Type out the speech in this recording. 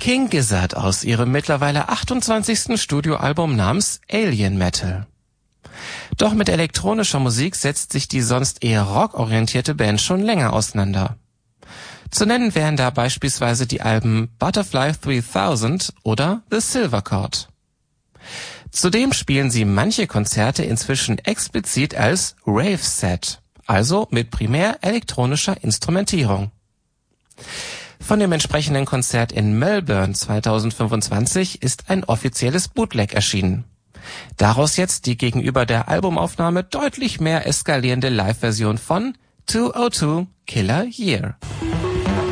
King Gizzard aus ihrem mittlerweile 28. Studioalbum namens Alien Metal. Doch mit elektronischer Musik setzt sich die sonst eher rockorientierte Band schon länger auseinander. Zu nennen wären da beispielsweise die Alben Butterfly 3000 oder The Silver Chord. Zudem spielen sie manche Konzerte inzwischen explizit als Rave-Set, also mit primär elektronischer Instrumentierung. Von dem entsprechenden Konzert in Melbourne 2025 ist ein offizielles Bootleg erschienen. Daraus jetzt die gegenüber der Albumaufnahme deutlich mehr eskalierende Live-Version von 202 Killer Year.